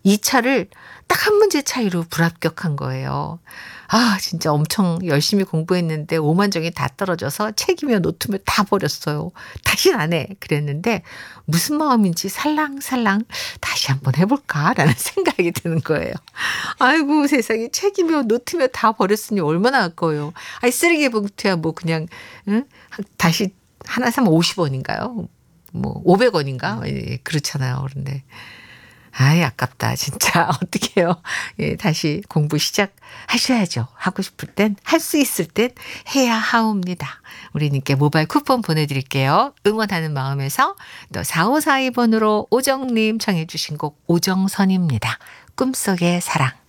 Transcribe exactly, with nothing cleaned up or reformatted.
이 차를 딱 한 문제 차이로 불합격한 거예요. 아 진짜 엄청 열심히 공부했는데 오만 점이 다 떨어져서 책이며 노트며 다 버렸어요. "다신 안 해." 그랬는데 무슨 마음인지 살랑살랑 '다시 한번 해 볼까?'라는 생각이 드는 거예요. 아이고 세상에 책이며 노트며 다 버렸으니 얼마나 아까워요. 아이 쓰레기 봉투야 뭐 그냥 응? 한 다시 하나 사면 오십 원인가요? 뭐 오백 원인가? 예 그렇잖아요. 그런데 아이 아깝다 진짜. 어떡해요. 예 다시 공부 시작하셔야죠. 하고 싶을 땐 할 수 있을 땐 해야 하옵니다. 우리님께 모바일 쿠폰 보내드릴게요. 응원하는 마음에서 또 사오사이 번으로 오정님 청해 주신 곡 오정선입니다. 꿈속의 사랑.